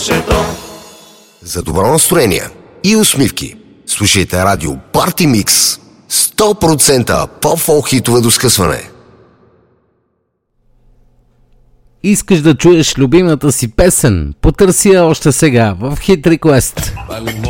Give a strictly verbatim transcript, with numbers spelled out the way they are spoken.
За добро настроение и усмивки слушайте радио Парти Микс. сто процента по-фолк хитове до скъсване. Искаш да чуеш любимата си песен? Потърси я още сега в Hit Request.